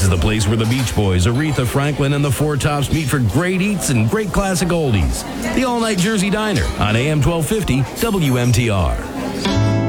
is the place where the Beach Boys, Aretha Franklin, and the Four Tops meet for great eats and great classic oldies. The All Night Jersey Diner on AM 1250 WMTR.